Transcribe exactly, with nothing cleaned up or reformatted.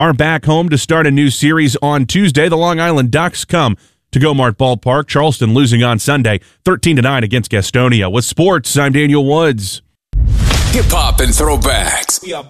are back home to start a new series on Tuesday. The Long Island Ducks come to Gomart Ballpark. Charleston losing on Sunday, thirteen to nine against Gastonia. With sports, I'm Daniel Woods. Hip-hop and throwbacks. We are